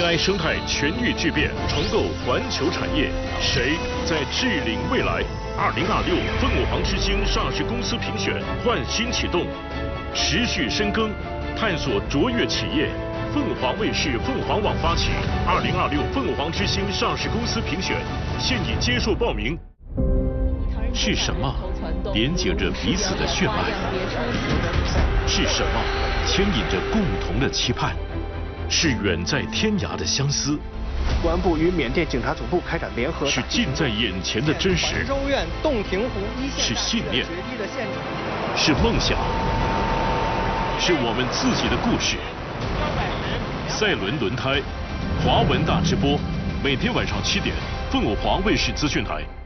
AI 生态全域巨变，重构环球产业，谁在治领未来？2026凤舞航之星上市公司评选焕新启动，持续深耕，探索卓越企业。凤凰卫视、凤凰网发起2026凤舞航之星上市公司评选，现已接受报名。是什么连接着彼此的血脉？是什么牵引着共同的期盼？是远在天涯的相思。 公安部与缅甸警察总部开展联合。 是近在眼前的真实。 州院洞庭湖一线。 是信念。是梦想。是我们自己的故事。赛轮轮胎，华文大直播，每天晚上7点，凤舞华卫视资讯台。